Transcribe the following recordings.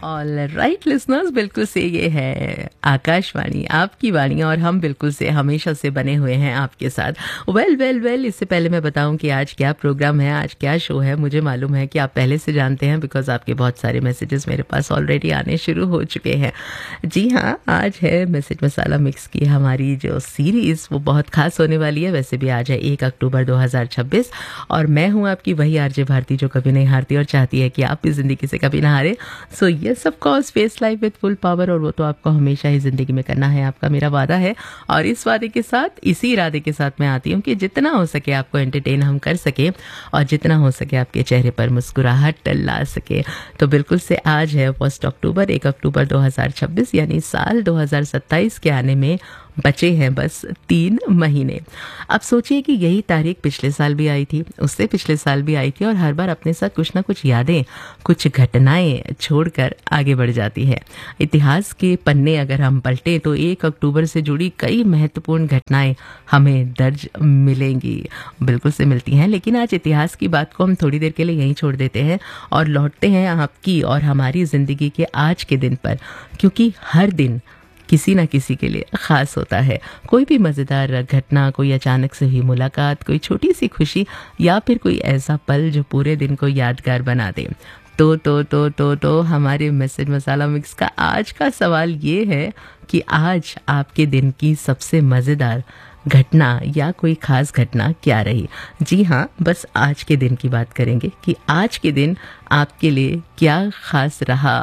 All right listeners, बिल्कुल से ये है आकाशवाणी, आपकी वाणी, और हम बिल्कुल से हमेशा से बने हुए हैं आपके साथ। वेल, इससे पहले मैं बताऊं कि आज क्या प्रोग्राम है, आज क्या शो है। मुझे मालूम है कि आप पहले से जानते हैं, बिकॉज आपके बहुत सारे मैसेजेस मेरे पास ऑलरेडी आने शुरू हो चुके हैं। जी हाँ, आज है मैसेज मसाला मिक्स की हमारी जो सीरीज़, वो बहुत खास होने वाली है। वैसे भी आज है 1 अक्टूबर 2026 और मैं हूँ आपकी वही आरजे भारती जो कभी नहीं हारती और चाहती है कि आप भी ज़िंदगी से कभी ना हारे। So yes, of course, face life with full power, और वो तो आपको हमेशा ही ज़िंदगी में करना है, आपका मेरा वादा है। और इस वादे के साथ, इसी इरादे के साथ मैं आती हूँ कि जितना हो सके आपको एंटरटेन हम कर सके और जितना हो सके आपके चेहरे पर मुस्कुराहट ला सके। तो बिल्कुल से आज है 1 अक्टूबर, 1 अक्टूबर 2026, यानी साल 2027 के आने में बचे हैं बस 3 महीने। अब सोचिए कि यही तारीख पिछले साल भी आई थी, उससे पिछले साल भी आई थी, और हर बार अपने साथ कुछ ना कुछ यादें, कुछ घटनाएं छोड़कर आगे बढ़ जाती है। इतिहास के पन्ने अगर हम पलटें तो 1 अक्टूबर से जुड़ी कई महत्वपूर्ण घटनाएं हमें दर्ज मिलेंगी, बिल्कुल से मिलती हैं। लेकिन आज इतिहास की बात को हम थोड़ी देर के लिए यहीं छोड़ देते हैं और लौटते हैं आपकी और हमारी ज़िंदगी के आज के दिन पर, क्योंकि हर दिन किसी ना किसी के लिए ख़ास होता है। कोई भी मज़ेदार घटना, कोई अचानक से हुई मुलाकात, कोई छोटी सी खुशी, या फिर कोई ऐसा पल जो पूरे दिन को यादगार बना दे। तो हमारे मैसेज मसाला मिक्स का आज का सवाल ये है कि आज आपके दिन की सबसे मज़ेदार घटना या कोई ख़ास घटना क्या रही। जी हाँ, बस आज के दिन की बात करेंगे कि आज के दिन आपके लिए क्या ख़ास रहा।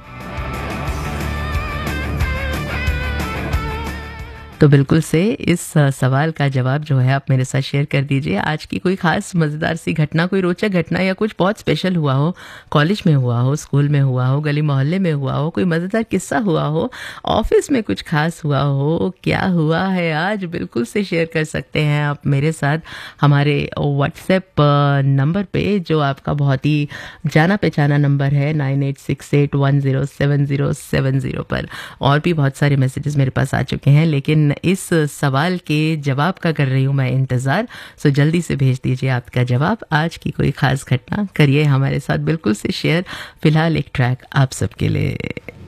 तो बिल्कुल से इस सवाल का जवाब जो है आप मेरे साथ शेयर कर दीजिए। आज की कोई ख़ास मज़ेदार सी घटना, कोई रोचक घटना, या कुछ बहुत स्पेशल हुआ हो, कॉलेज में हुआ हो, स्कूल में हुआ हो, गली मोहल्ले में हुआ हो, कोई मज़ेदार किस्सा हुआ हो, ऑफिस में कुछ खास हुआ हो, क्या हुआ है आज, बिल्कुल से शेयर कर सकते हैं आप मेरे साथ हमारे व्हाट्सएप नंबर पे, जो आपका बहुत ही जाना पहचाना नंबर है 9868107070 पर। और भी बहुत सारे मैसेजेस मेरे पास आ चुके हैं, लेकिन इस सवाल के जवाब का कर रही हूँ मैं इंतज़ार। सो जल्दी से भेज दीजिए आपका जवाब। आज की कोई ख़ास घटना करिए हमारे साथ बिल्कुल से शेयर। फिलहाल एक ट्रैक आप सबके लिए।